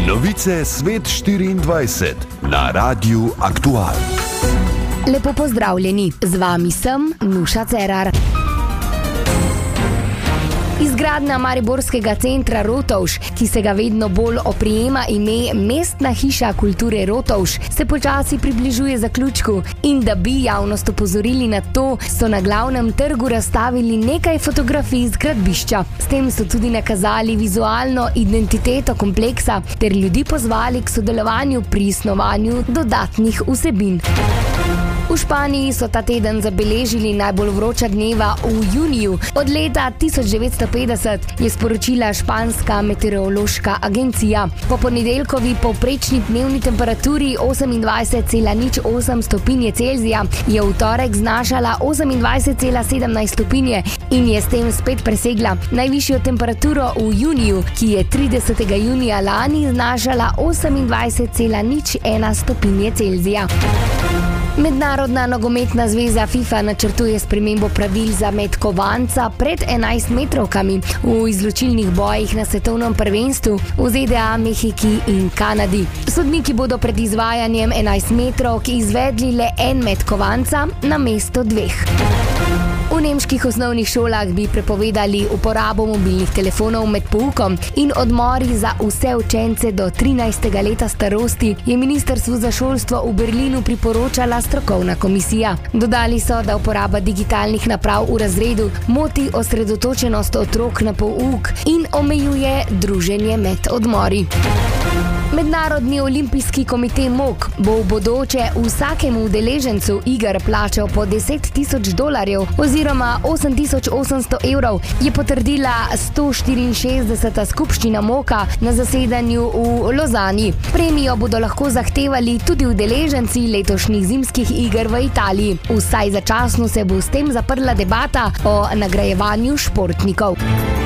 Novice Svet 24 na Radiu Aktual. Lepo pozdravljeni, z vami sem Nuša Cerar. Izgradnja mariborskega centra Rotovž, ki se ga vedno bolj oprijema ime Mestna hiša kulture Rotovž, se počasi približuje zaključku in da bi javnost opozorili na to, so na glavnem trgu razstavili nekaj fotografij z gradbišča. S tem so tudi nakazali vizualno identiteto kompleksa ter ljudi pozvali k sodelovanju pri snovanju dodatnih vsebin. V Španiji so ta teden zabeležili najbolj vroča dneva v juniju. Od leta 1950 je sporočila španska meteorološka agencija. Po ponedeljkovi povprečni dnevni temperaturi 28,08 stopinje Celzija je v torek znašala 28,17 stopinje in je s tem spet presegla najvišjo temperaturo v juniju, ki je 30. junija lani znašala 28,01 stopinje Celzija. Mednarodna nogometna zveza FIFA načrtuje spremembo pravil za met kovanca pred 11-metrovkami v izločilnih bojih na svetovnem prvenstvu v ZDA, Mehiki in Kanadi. Sodniki bodo pred izvajanjem 11-metrovk izvedli le en met kovanca namesto dveh. V nemških osnovnih šolah bi prepovedali uporabo mobilnih telefonov med poukom in odmori za vse učence do 13. leta starosti, je Ministrstvu za šolstvo v Berlinu priporočala strokovna komisija. Dodali so, da uporaba digitalnih naprav v razredu moti osredotočenost otrok na pouk in omejuje druženje med odmori. Mednarodni olimpijski komite MOK bo v bodoče vsakemu udeležencu iger plačal po $10,000 oziroma 8,800 evrov, je potrdila 164. skupščina MOK-a na zasedanju v Lozani. Premijo bodo lahko zahtevali tudi udeleženci letošnjih zimskih iger v Italiji. Vsaj začasno se bo s tem zaprla debata o nagrajevanju športnikov.